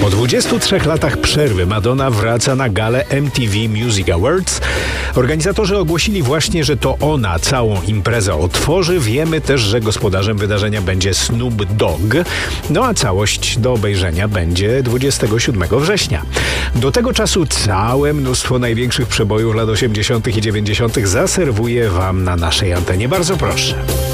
Po 23 latach przerwy Madonna wraca na galę MTV Music Awards. Organizatorzy ogłosili właśnie, że to ona całą imprezę otworzy. Wiemy też, że gospodarzem wydarzenia będzie Snoop Dogg. No a całość do obejrzenia będzie 27 września. Do tego czasu całe mnóstwo największych przebojów lat 80. i 90. zaserwuję Wam na naszej antenie. Bardzo proszę.